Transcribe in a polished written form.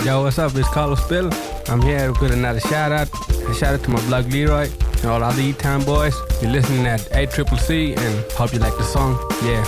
Yo, what's up? It's Carlos Bill. I'm here with another shout out. A shout out to my bloke Leroy and all the other E-Town boys. You're listening at ACCC and hope you like the song. Yeah.